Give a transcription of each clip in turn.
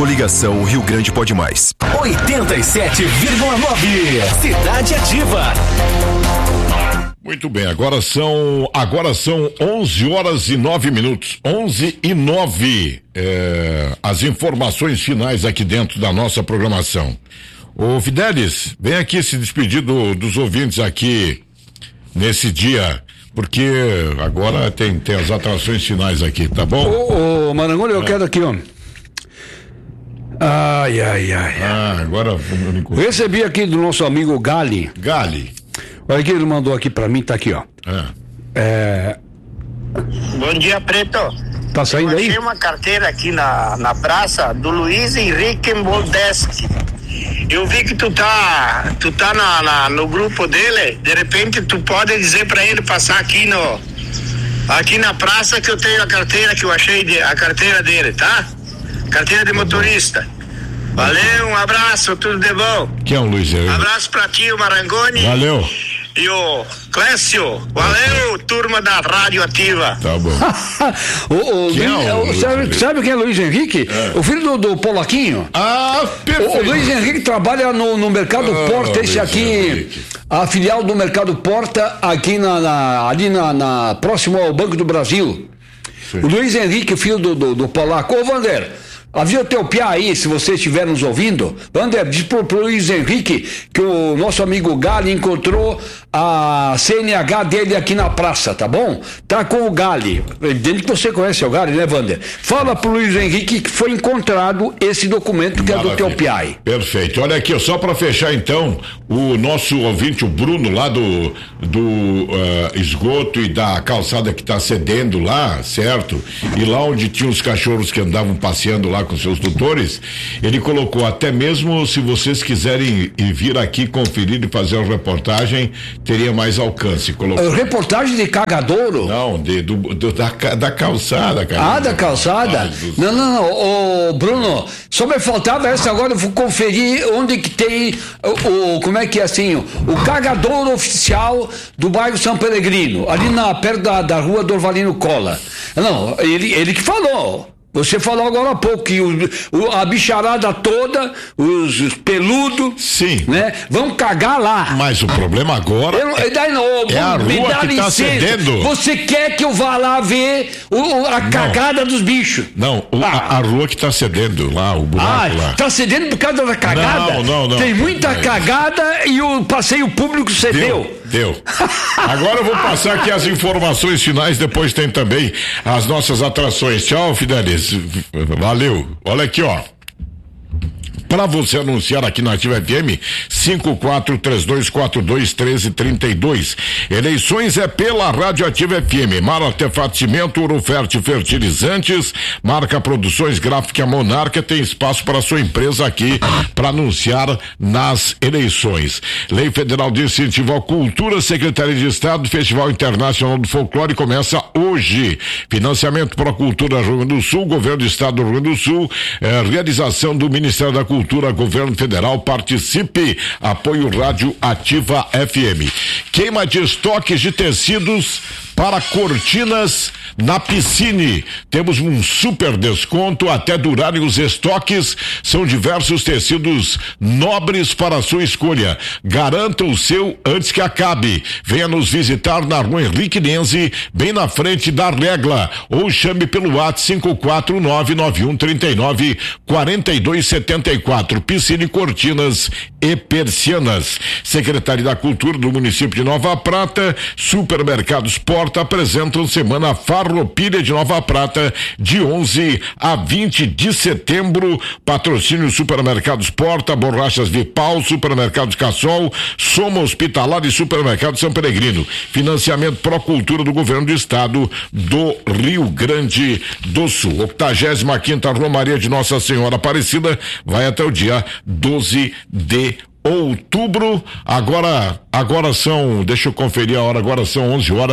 Coligação Rio Grande Pode Mais. 87,9. Cidade Ativa. Muito bem, agora são 11h09. 11h09. As informações finais aqui dentro da nossa programação. Ô Fidelis, vem aqui se despedir dos ouvintes aqui nesse dia, porque agora tem as atrações finais aqui, tá bom? Ô Marangoni, eu quero aqui, ó. Ai. Agora eu recebi aqui do nosso amigo Gali. Olha que ele mandou aqui pra mim, tá aqui, ó. Bom dia, Preto. Tá saindo aí? Eu achei uma carteira aqui na praça do Luiz Henrique Moldeschi. Eu vi que tu tá no grupo dele. De repente tu pode dizer pra ele passar aqui na praça que eu tenho a carteira que eu achei, a carteira dele, tá? Carteira de motorista. Valeu, um abraço, tudo de bom. Quem é o Luiz Henrique? Abraço pra ti, o Marangoni. Valeu. E o Clécio, valeu, turma da Rádio Ativa. Tá bom. Sabe quem é Luiz Henrique? O filho do Polaquinho. Perfeito. O Luiz Henrique trabalha no Mercado Porta, esse aqui, a filial do Mercado Porta, aqui ali próximo ao Banco do Brasil. Sim. O Luiz Henrique, filho do Polaco. Ô, Vander, havia o teu piá aí, se você estiver nos ouvindo. Vander, diz pro Luiz Henrique que o nosso amigo Gali encontrou a CNH dele aqui na praça, tá bom? Tá com o Gali. Dele que você conhece o Gali, né, Vander? Fala pro Luiz Henrique que foi encontrado esse documento que é do teu piá aí. Perfeito. Olha aqui, só para fechar então, o nosso ouvinte, o Bruno, lá do esgoto e da calçada que tá cedendo lá, certo? E lá onde tinha os cachorros que andavam passeando lá com seus tutores, ele colocou até mesmo se vocês quiserem vir aqui conferir e fazer a reportagem, teria mais alcance. Colocou. Reportagem de Cagadouro? Não, da calçada, cara. Da calçada? Não, Bruno, só me faltava essa agora, eu vou conferir onde que tem como é que é assim, o Cagadouro oficial do bairro São Peregrino, ali perto da rua do Orvalino Cola. Não, ele que falou. Você falou agora há pouco que a bicharada toda, os peludos, sim, né, vão cagar lá. Mas o problema agora é a rua que está cedendo. Você quer que eu vá lá ver a cagada dos bichos? Não, a rua que está cedendo lá, o buraco lá. Está cedendo por causa da cagada? Não. Tem muita cagada e o passeio público cedeu. Deu. Agora eu vou passar aqui as informações finais, depois tem também as nossas atrações. Tchau, Fidelis. Valeu. Olha aqui, ó. Para você anunciar aqui na Ativa FM, 5432421332. Eleições é pela Rádio Ativa FM. Mar Artefato Cimento, Uruferte Fertilizantes, Marca Produções Gráfica Monarca, tem espaço para sua empresa aqui para anunciar nas eleições. Lei Federal de Incentivo à Cultura, Secretaria de Estado, Festival Internacional do Folclore começa hoje. Financiamento para a Cultura Rio Grande do Sul, Governo do Estado do Rio Grande do Sul, realização do Ministério da Cultura, Governo Federal, participe, apoio Rádio Ativa FM. Queima de estoques de tecidos para cortinas na Piscine. Temos um super desconto até durarem os estoques. São diversos tecidos nobres para a sua escolha. Garanta o seu antes que acabe. Venha nos visitar na Rua Henrique Nenzi, bem na frente da Regla, ou chame pelo WhatsApp 54991394274. Piscine, cortinas e persianas. Secretaria da Cultura do município de Nova Prata, Supermercados Porta apresentam Semana Farroupilha de Nova Prata, de 11 a 20 de setembro. Patrocínio Supermercados Porta, Borrachas Vipal, Supermercados Cassol, Soma Hospitalar e Supermercado São Peregrino. Financiamento Procultura do Governo do Estado do Rio Grande do Sul. 85ª Romaria de Nossa Senhora Aparecida vai até o dia 12 de outubro. Agora são, deixa eu conferir a hora, agora são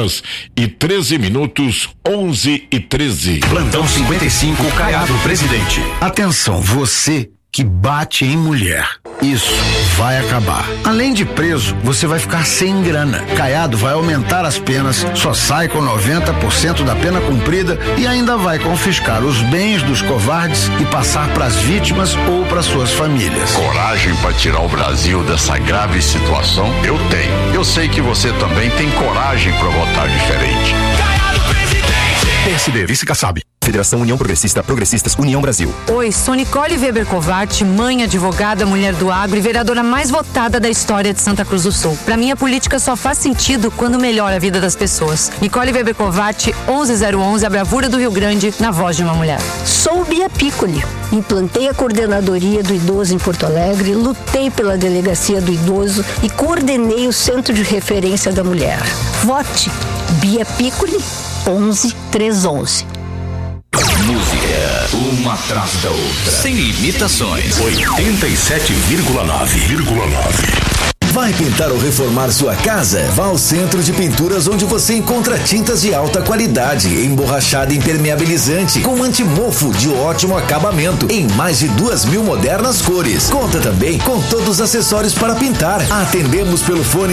11h13, 11h13. Plantão 55, Caiado Presidente. Atenção, você que bate em mulher. Isso vai acabar. Além de preso, você vai ficar sem grana. Caiado vai aumentar as penas, só sai com 90% da pena cumprida e ainda vai confiscar os bens dos covardes e passar para as vítimas ou para suas famílias. Coragem para tirar o Brasil dessa grave situação? Eu tenho. Eu sei que você também tem coragem para votar diferente. Caiado, presidente! PSD, vice-Kassab. Federação União Progressista, Progressistas, União Brasil. Oi, sou Nicole Weber Covatti, mãe, advogada, mulher do agro e vereadora mais votada da história de Santa Cruz do Sul. Pra mim, a política só faz sentido quando melhora a vida das pessoas. Nicole Weber Covatti, 11011, a bravura do Rio Grande, na voz de uma mulher. Sou Bia Piccoli. Implantei a coordenadoria do idoso em Porto Alegre, lutei pela delegacia do idoso e coordenei o Centro de Referência da Mulher. Vote Bia Piccoli, 11311. Música, uma atrás da outra. Sem limitações. 87,9. Vai pintar ou reformar sua casa? Vá ao Centro de Pinturas, onde você encontra tintas de alta qualidade, emborrachada impermeabilizante, com antimofo de ótimo acabamento, em mais de 2.000 modernas cores. Conta também com todos os acessórios para pintar. Atendemos pelo fone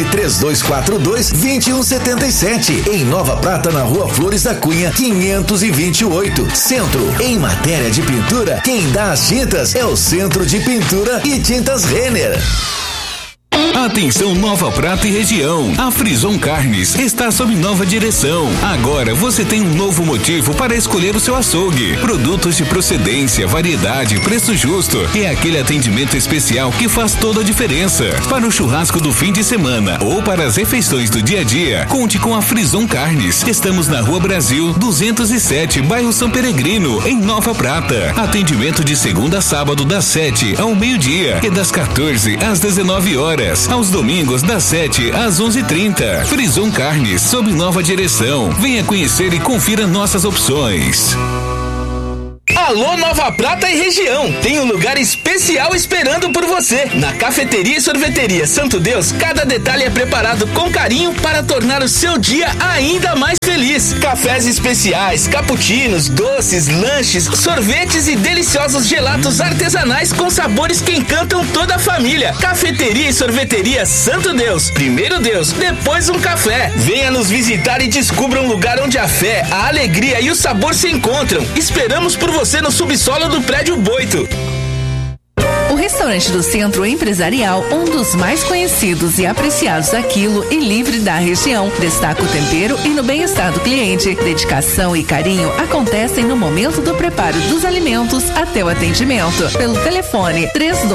3242-2177, em Nova Prata, na Rua Flores da Cunha, 528. Centro, em matéria de pintura, quem dá as tintas é o Centro de Pintura e Tintas Renner. Atenção Nova Prata e região, a Frison Carnes está sob nova direção. Agora você tem um novo motivo para escolher o seu açougue. Produtos de procedência, variedade, preço justo e aquele atendimento especial que faz toda a diferença. Para o churrasco do fim de semana ou para as refeições do dia a dia, conte com a Frison Carnes. Estamos na Rua Brasil 207, bairro São Peregrino, em Nova Prata. Atendimento de segunda a sábado das 7 ao meio-dia e das 14 às 19 horas. Aos domingos das 7 às 11h30. Frison Carnes, sob nova direção. Venha conhecer e confira nossas opções. Alô Nova Prata e região, tem um lugar especial esperando por você. Na Cafeteria e Sorveteria Santo Deus, cada detalhe é preparado com carinho para tornar o seu dia ainda mais feliz. Cafés especiais, cappuccinos, doces, lanches, sorvetes e deliciosos gelatos artesanais com sabores que encantam toda a família. Cafeteria e Sorveteria Santo Deus, primeiro Deus, depois um café. Venha nos visitar e descubra um lugar onde a fé, a alegria e o sabor se encontram. Esperamos por você no subsolo do prédio Boito. O restaurante do Centro Empresarial, um dos mais conhecidos e apreciados a quilo e livre da região, destaca o tempero e no bem-estar do cliente. Dedicação e carinho acontecem no momento do preparo dos alimentos até o atendimento. Pelo telefone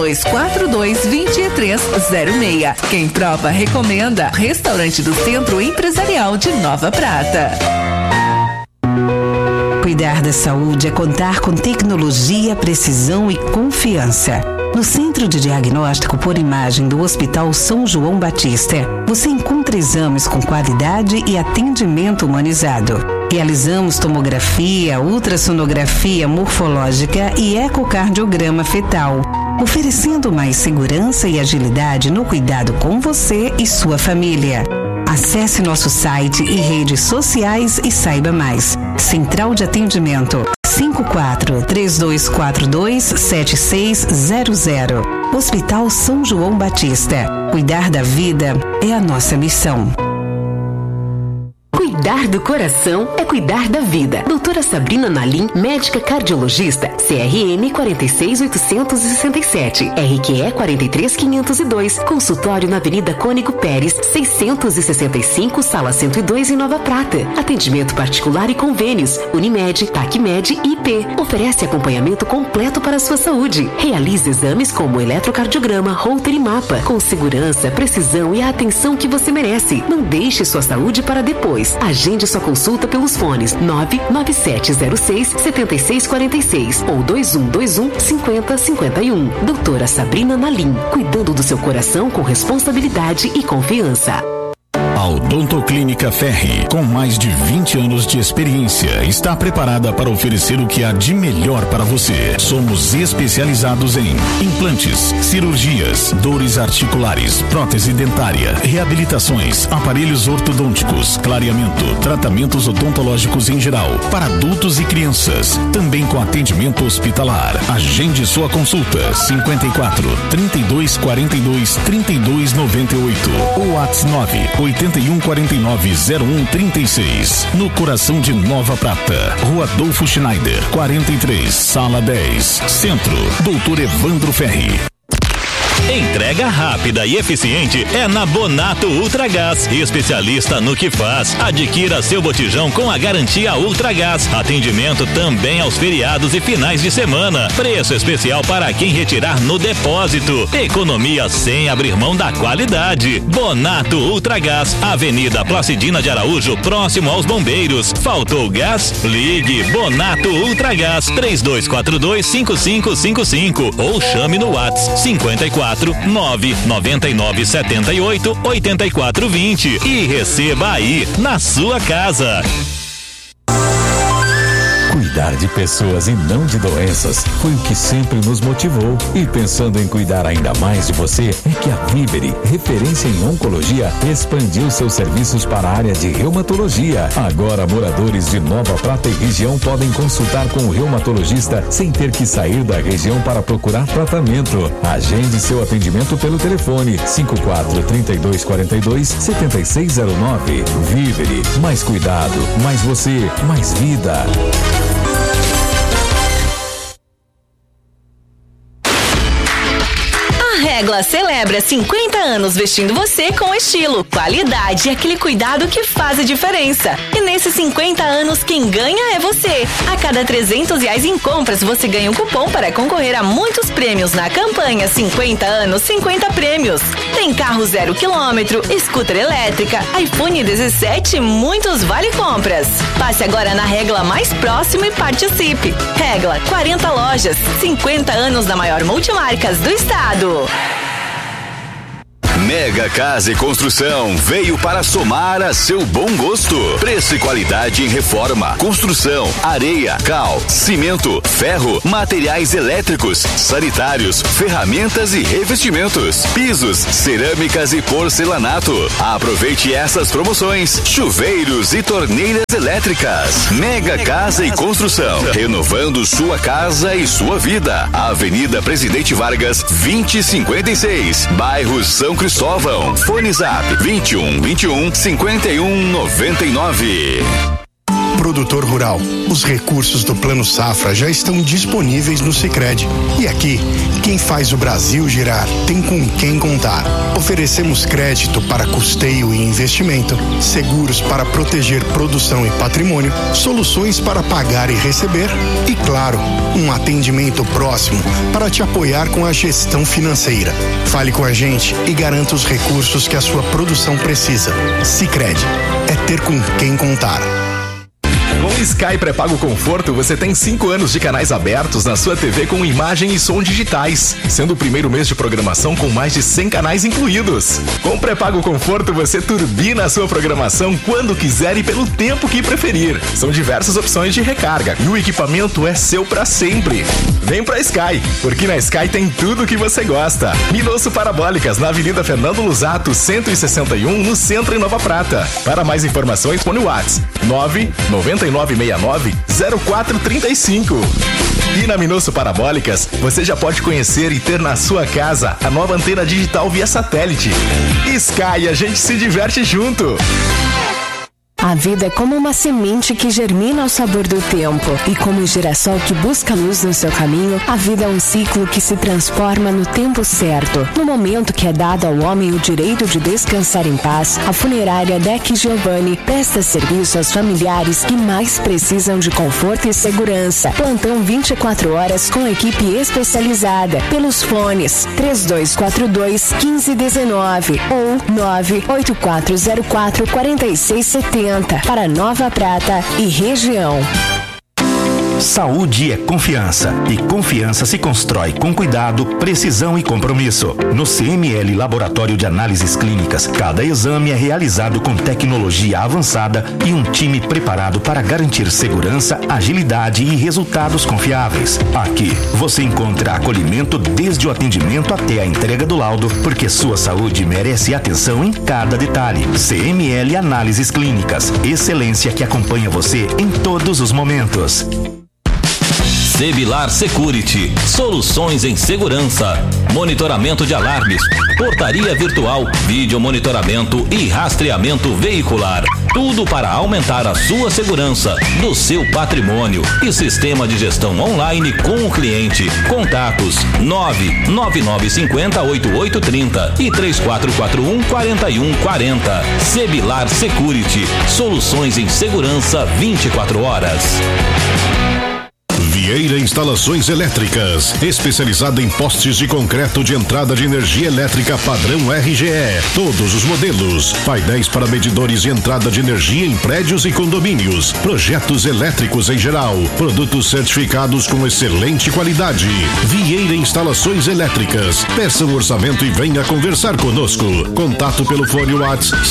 3242-2306. Quem prova, recomenda. Restaurante do Centro Empresarial de Nova Prata. Cuidar da saúde é contar com tecnologia, precisão e confiança. No Centro de Diagnóstico por Imagem do Hospital São João Batista, você encontra exames com qualidade e atendimento humanizado. Realizamos tomografia, ultrassonografia morfológica e ecocardiograma fetal, oferecendo mais segurança e agilidade no cuidado com você e sua família. Acesse nosso site e redes sociais e saiba mais. Central de Atendimento 54-3242-7600. Hospital São João Batista. Cuidar da vida é a nossa missão. Cuidar do coração é cuidar da vida. Doutora Sabrina Nalim, médica cardiologista, CRM 46867, RQE 43502, consultório na Avenida Cônigo Pérez, 665, sala 102 em Nova Prata. Atendimento particular e convênios, Unimed, TACMED e IP. Oferece acompanhamento completo para a sua saúde. Realiza exames como eletrocardiograma, Holter e mapa, com segurança, precisão e a atenção que você merece. Não deixe sua saúde para depois. Agende sua consulta pelos fones 99706-7646 ou 2121-5051. Doutora Sabrina Nalim, cuidando do seu coração com responsabilidade e confiança. Odontoclínica Ferri, com mais de 20 anos de experiência, está preparada para oferecer o que há de melhor para você. Somos especializados em implantes, cirurgias, dores articulares, prótese dentária, reabilitações, aparelhos ortodônticos, clareamento, tratamentos odontológicos em geral, para adultos e crianças, também com atendimento hospitalar. Agende sua consulta 54 32 42 32 98 ou WhatsApp 9 81 49 01 36, no coração de Nova Prata, Rua Adolfo Schneider 43, Sala 10, Centro, Doutor Evandro Ferri. Entrega rápida e eficiente é na Bonato Ultragás, especialista no que faz. Adquira seu botijão com a garantia Ultragás. Atendimento também aos feriados e finais de semana. Preço especial para quem retirar no depósito. Economia sem abrir mão da qualidade. Bonato Ultragás, Avenida Placidina de Araújo, próximo aos Bombeiros. Faltou gás? Ligue Bonato Ultragás 3242-5555 ou chame no WhatsApp 54 999 78 84 20 e receba aí na sua casa. Cuidar de pessoas e não de doenças foi o que sempre nos motivou. E pensando em cuidar ainda mais de você, é que a Vivere, referência em oncologia, expandiu seus serviços para a área de reumatologia. Agora, moradores de Nova Prata e região podem consultar com o reumatologista sem ter que sair da região para procurar tratamento. Agende seu atendimento pelo telefone 54 32 42 7609. Vivere, mais cuidado, mais você, mais vida. Regla celebra 50 anos vestindo você com estilo, qualidade e aquele cuidado que faz a diferença. E nesses 50 anos, quem ganha é você. A cada R$300 em compras, você ganha um cupom para concorrer a muitos prêmios na campanha 50 anos, 50 prêmios. Tem carro 0 km, scooter elétrica, iPhone 17 e muitos vale-compras. Passe agora na Regla mais próximo e participe. Regla, 40 lojas, 50 anos da maior multimarcas do estado. Mega Casa e Construção veio para somar a seu bom gosto. Preço e qualidade em reforma, construção, areia, cal, cimento, ferro, materiais elétricos, sanitários, ferramentas e revestimentos, pisos, cerâmicas e porcelanato. Aproveite essas promoções: chuveiros e torneiras elétricas. Mega Casa e Construção, renovando sua casa e sua vida. Avenida Presidente Vargas, 2056, bairro São Cristóvão. Fone Zap 21 21 51 99. Produtor rural, os recursos do Plano Safra já estão disponíveis no Sicredi. E aqui, quem faz o Brasil girar tem com quem contar. Oferecemos crédito para custeio e investimento, seguros para proteger produção e patrimônio, soluções para pagar e receber e, claro, um atendimento próximo para te apoiar com a gestão financeira. Fale com a gente e garanta os recursos que a sua produção precisa. Sicredi, é ter com quem contar. Com Sky Pré-Pago Conforto, você tem 5 anos de canais abertos na sua TV com imagem e som digitais, sendo o primeiro mês de programação com mais de 100 canais incluídos. Com Pré-Pago Conforto, você turbina a sua programação quando quiser e pelo tempo que preferir. São diversas opções de recarga e o equipamento é seu pra sempre. Vem pra Sky, porque na Sky tem tudo o que você gosta. Minosso Parabólicas, na Avenida Fernando Lusato, 161, no centro em Nova Prata. Para mais informações, põe o WhatsApp 99969-0435. E na Minosso Parabólicas, você já pode conhecer e ter na sua casa a nova antena digital via satélite. Sky, a gente se diverte junto. A vida é como uma semente que germina ao sabor do tempo. E como o girassol que busca luz no seu caminho, a vida é um ciclo que se transforma no tempo certo. No momento que é dado ao homem o direito de descansar em paz, a funerária Deck Giovanni presta serviço aos familiares que mais precisam de conforto e segurança. Plantão 24 horas com equipe especializada. Pelos fones 3242-1519 ou 98404-4670. Para Nova Prata e região. Saúde é confiança e confiança se constrói com cuidado, precisão e compromisso. No CML Laboratório de Análises Clínicas, cada exame é realizado com tecnologia avançada e um time preparado para garantir segurança, agilidade e resultados confiáveis. Aqui, você encontra acolhimento desde o atendimento até a entrega do laudo, porque sua saúde merece atenção em cada detalhe. CML Análises Clínicas, excelência que acompanha você em todos os momentos. Sebilar Security, soluções em segurança, monitoramento de alarmes, portaria virtual, vídeo monitoramento e rastreamento veicular. Tudo para aumentar a sua segurança do seu patrimônio e sistema de gestão online com o cliente. Contatos 99950-8830 e 3441-4140. Sebilar Security, soluções em segurança 24 horas. Vieira Instalações Elétricas, especializada em postes de concreto de entrada de energia elétrica padrão RGE, todos os modelos, painéis para medidores de entrada de energia em prédios e condomínios, projetos elétricos em geral, produtos certificados com excelente qualidade. Vieira Instalações Elétricas, peça um orçamento e venha conversar conosco. Contato pelo fone WhatsApp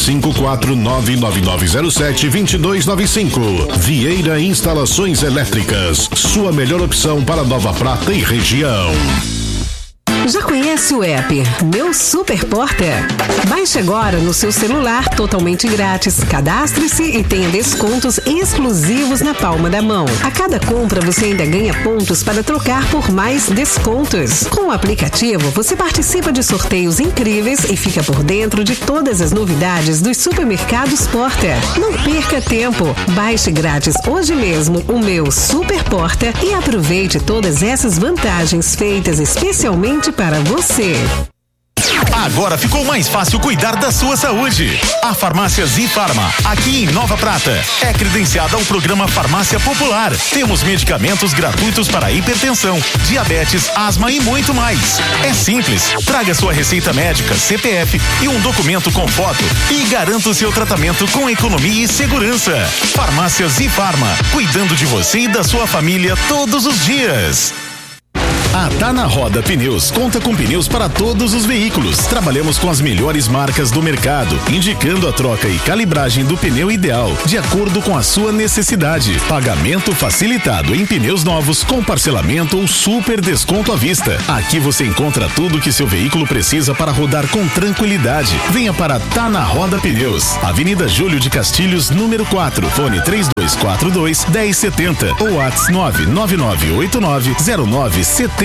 5499907-2295. Vieira Instalações Elétricas, sua melhor opção para Nova Prata e região. Já conhece o app Meu Super Porter? Baixe agora no seu celular totalmente grátis. Cadastre-se e tenha descontos exclusivos na palma da mão. A cada compra você ainda ganha pontos para trocar por mais descontos. Com o aplicativo você participa de sorteios incríveis e fica por dentro de todas as novidades dos supermercados Porter. Não perca tempo. Baixe grátis hoje mesmo o Meu Super Porter e aproveite todas essas vantagens feitas especialmente para você. Agora ficou mais fácil cuidar da sua saúde. A Farmácia Zifarma, aqui em Nova Prata, é credenciada ao programa Farmácia Popular. Temos medicamentos gratuitos para hipertensão, diabetes, asma e muito mais. É simples. Traga sua receita médica, CPF e um documento com foto e garanta o seu tratamento com economia e segurança. Farmácia Zifarma, cuidando de você e da sua família todos os dias. A Tá Na Roda Pneus conta com pneus para todos os veículos. Trabalhamos com as melhores marcas do mercado, indicando a troca e calibragem do pneu ideal, de acordo com a sua necessidade. Pagamento facilitado em pneus novos, com parcelamento ou super desconto à vista. Aqui você encontra tudo que seu veículo precisa para rodar com tranquilidade. Venha para Tá Na Roda Pneus, Avenida Júlio de Castilhos, número 4, fone 3242-1070 ou WhatsApp 999890973.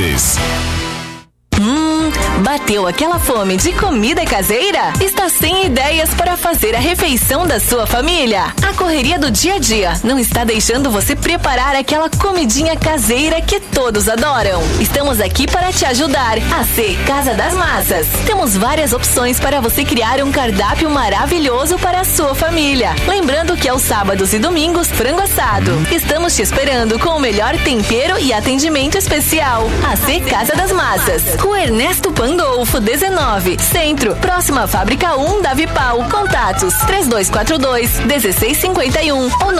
Bateu aquela fome de comida caseira? Está sem ideias para fazer a refeição da sua família? A correria do dia a dia não está deixando você preparar aquela comidinha caseira que todos adoram. Estamos aqui para te ajudar. AC Casa das Massas. Temos várias opções para você criar um cardápio maravilhoso para a sua família. Lembrando que aos sábados e domingos, frango assado. Estamos te esperando com o melhor tempero e atendimento especial. AC Casa das Massas. Rua Ernesto Pandolfo 19, Centro, próxima à Fábrica 1 da Vipal. Contatos 3242-1651 ou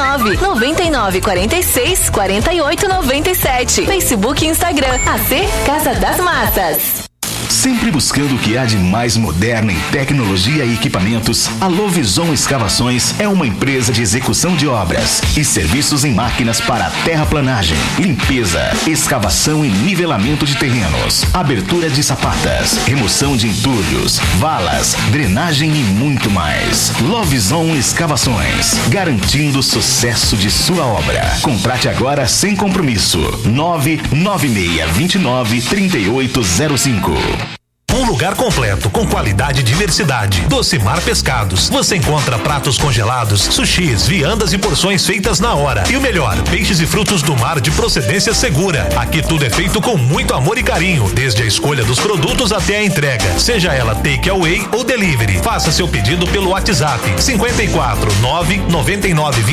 99946-4897. Facebook e Instagram AC Casa das Massas. Sempre buscando o que há de mais moderno em tecnologia e equipamentos, a Lovison Escavações é uma empresa de execução de obras e serviços em máquinas para terraplanagem, limpeza, escavação e nivelamento de terrenos, abertura de sapatas, remoção de entulhos, valas, drenagem e muito mais. Lovison Escavações, garantindo o sucesso de sua obra. Contrate agora sem compromisso. 99629-3805. Um lugar completo, com qualidade e diversidade. Docimar Pescados. Você encontra pratos congelados, sushis, viandas e porções feitas na hora. E o melhor, peixes e frutos do mar de procedência segura. Aqui tudo é feito com muito amor e carinho, desde a escolha dos produtos até a entrega. Seja ela take away ou delivery. Faça seu pedido pelo WhatsApp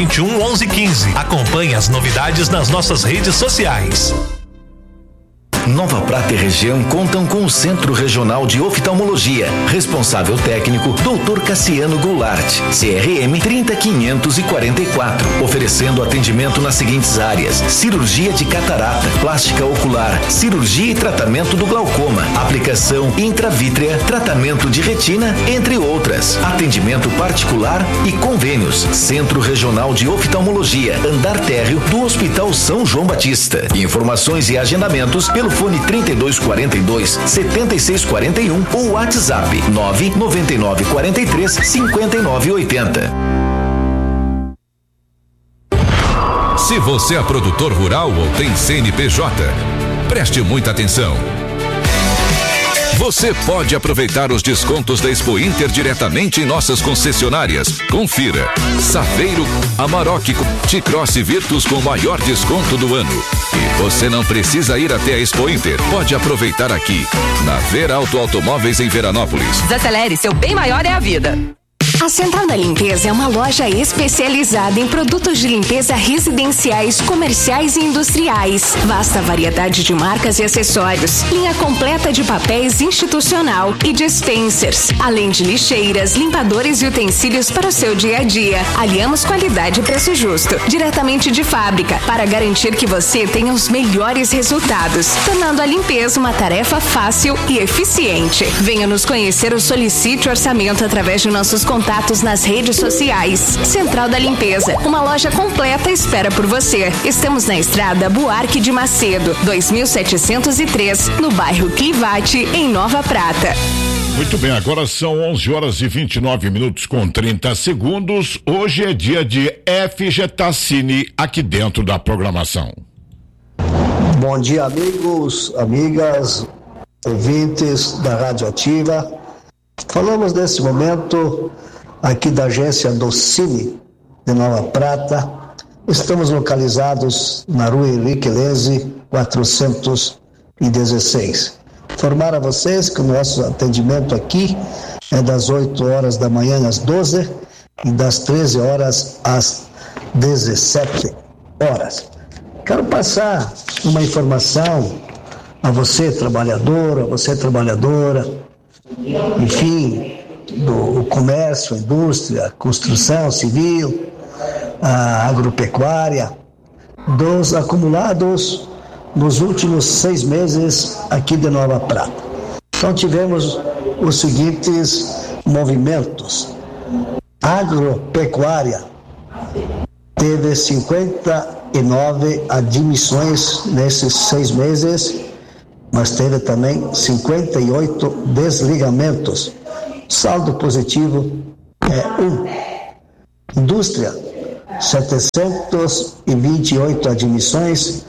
54-99921-1115. Acompanhe as novidades nas nossas redes sociais. Nova Prata e região contam com o Centro Regional de Oftalmologia. Responsável técnico, Dr. Cassiano Goulart, CRM 30544. Oferecendo atendimento nas seguintes áreas: cirurgia de catarata, plástica ocular, cirurgia e tratamento do glaucoma, aplicação intravítrea, tratamento de retina, entre outras. Atendimento particular e convênios. Centro Regional de Oftalmologia, andar térreo do Hospital São João Batista. Informações e agendamentos pelo fone 3242-7641 ou WhatsApp 99943-5980. Se você é produtor rural ou tem CNPJ, preste muita atenção. Você pode aproveitar os descontos da Expo Inter diretamente em nossas concessionárias. Confira: Saveiro, Amarok, T-Cross e Virtus com o maior desconto do ano. E você não precisa ir até a Expo Inter. Pode aproveitar aqui, na Ver Auto Automóveis em Veranópolis. Desacelere, seu bem maior é a vida. A Central da Limpeza é uma loja especializada em produtos de limpeza residenciais, comerciais e industriais. Vasta variedade de marcas e acessórios. Linha completa de papéis institucional e dispensers. Além de lixeiras, limpadores e utensílios para o seu dia a dia. Aliamos qualidade e preço justo, diretamente de fábrica, para garantir que você tenha os melhores resultados, tornando a limpeza uma tarefa fácil e eficiente. Venha nos conhecer ou solicite orçamento através de nossos contatos nas redes sociais. Central da Limpeza, uma loja completa espera por você. Estamos na estrada Buarque de Macedo, 2703, no bairro Clivate, em Nova Prata. Muito bem, agora são 11 horas e 29 minutos com 30 segundos. Hoje é dia de FGTACine aqui dentro da programação. Bom dia, amigos, amigas, ouvintes da Rádio Ativa. Falamos nesse momento aqui da agência do Cine de Nova Prata. Estamos localizados na rua Henrique Lese, 416. Informar a vocês que o nosso atendimento aqui é das 8 horas da manhã às 12 e das 13 horas às 17 horas. Quero passar uma informação a você, trabalhador, a você, trabalhadora, enfim, do comércio, indústria, construção civil, a agropecuária, dos acumulados nos últimos 6 meses aqui de Nova Prata. Então tivemos os seguintes movimentos. Agropecuária teve 59 admissões nesses 6 meses, mas teve também 58 desligamentos. Saldo positivo é 1. Indústria, 728 admissões,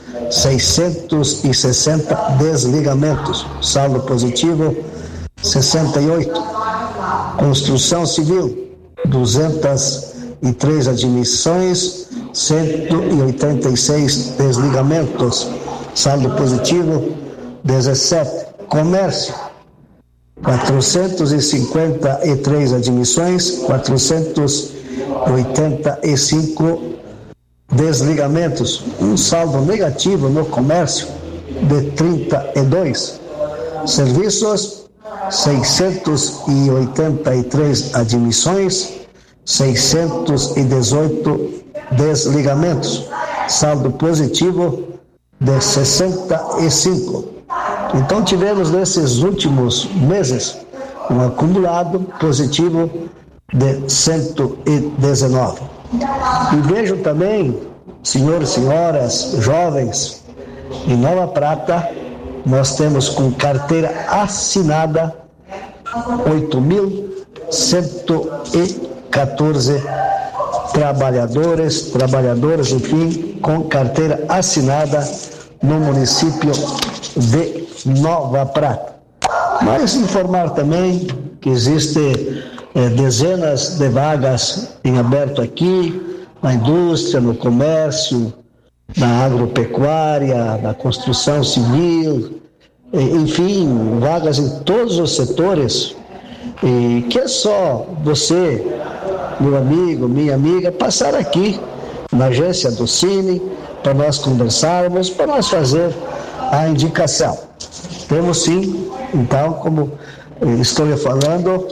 660 desligamentos. Saldo positivo, 68. Construção civil, 203 admissões, 186 desligamentos. Saldo positivo, 17. Comércio, 453 admissões, 485 desligamentos. Um saldo negativo no comércio de 32. Serviços, 683 admissões, 618 desligamentos. Saldo positivo de 65. Então tivemos nesses últimos meses um acumulado positivo de 119. E vejo também, senhores e senhoras, jovens, em Nova Prata, nós temos com carteira assinada 8.114 trabalhadoras, enfim, com carteira assinada no município de Nova Prata. Mas informar também que existe dezenas de vagas em aberto aqui, na indústria, no comércio, na agropecuária, na construção civil, enfim, vagas em todos os setores, e que é só você, meu amigo, minha amiga, passar aqui na agência do Cine para nós conversarmos, para nós fazer a indicação. Temos sim, então, como estou lhe falando,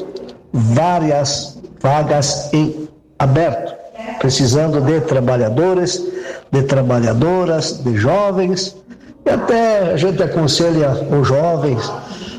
várias vagas em aberto, precisando de trabalhadores, de trabalhadoras, de jovens, e até a gente aconselha os jovens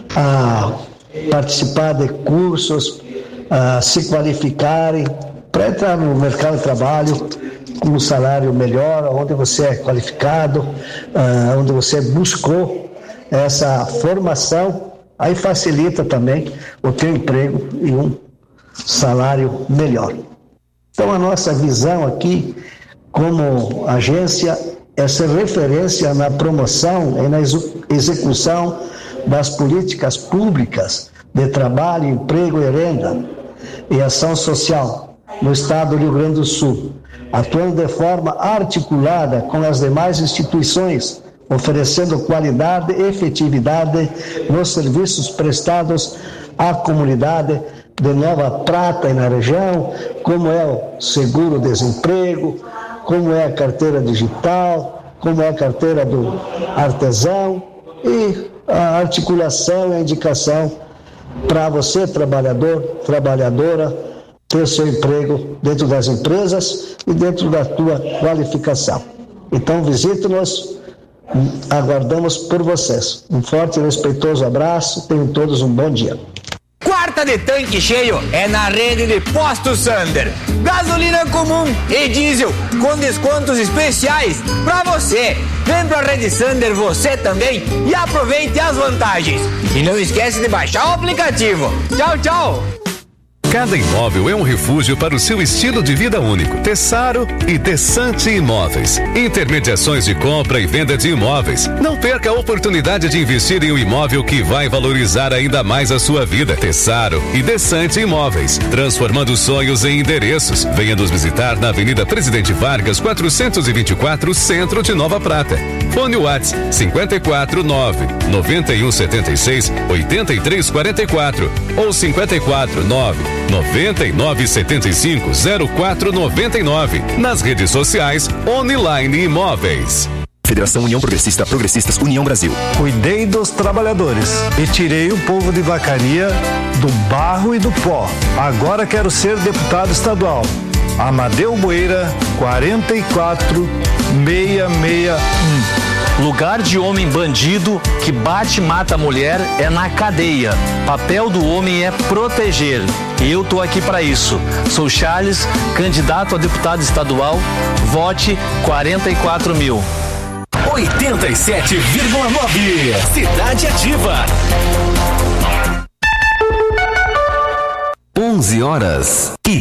a participar de cursos, a se qualificarem para entrar no mercado de trabalho com um salário melhor, onde você é qualificado, onde você buscou essa formação, aí facilita também o teu emprego e um salário melhor. Então a nossa visão aqui, como agência, é ser referência na promoção e na execução das políticas públicas de trabalho, emprego e renda e ação social no estado do Rio Grande do Sul, atuando de forma articulada com as demais instituições, oferecendo qualidade e efetividade nos serviços prestados à comunidade de Nova Prata e na região, como é o seguro-desemprego, como é a carteira digital, como é a carteira do artesão e a articulação e a indicação para você, trabalhador, trabalhadora, ter seu emprego dentro das empresas e dentro da tua qualificação. Então visite-nos, aguardamos por vocês. Um forte e respeitoso abraço, tenham todos um bom dia. Quarta de tanque cheio é na rede de Postos Sander. Gasolina comum e diesel com descontos especiais pra você. Vem pra rede Sander você também e aproveite as vantagens. E não esquece de baixar o aplicativo. Tchau, tchau! Cada imóvel é um refúgio para o seu estilo de vida único. Tessaro e Desante Imóveis. Intermediações de compra e venda de imóveis. Não perca a oportunidade de investir em um imóvel que vai valorizar ainda mais a sua vida. Tessaro e Desante Imóveis. Transformando sonhos em endereços. Venha nos visitar na Avenida Presidente Vargas, 424, Centro de Nova Prata. Fone WhatsApp 549-9176-8344 ou 549-9975-0499. Nas redes sociais, Online Imóveis. Federação União Progressista, Progressistas União Brasil. Cuidei dos trabalhadores e tirei o povo de Vacaria do barro e do pó. Agora quero ser deputado estadual. Amadeu Boeira, 44661. Lugar de homem bandido que bate e mata a mulher é na cadeia. Papel do homem é proteger. E eu tô aqui para isso. Sou Charles, candidato a deputado estadual. Vote 44.000. 87,9. Cidade Ativa. 11 horas e